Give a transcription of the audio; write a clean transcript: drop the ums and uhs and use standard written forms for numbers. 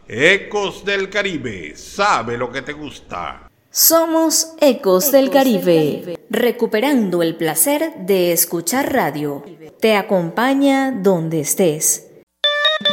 Ecos del Caribe, sabe lo que te gusta. Somos Ecos del Caribe, recuperando el placer de escuchar radio. Te acompaña donde estés.